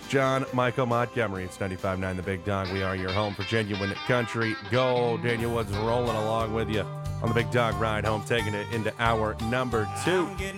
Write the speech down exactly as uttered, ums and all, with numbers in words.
John Michael Montgomery. It's ninety-five point nine The Big Dog. We are your home for genuine country gold. Daniel Woods rolling along with you on the Big Dog ride home, taking it into hour number two.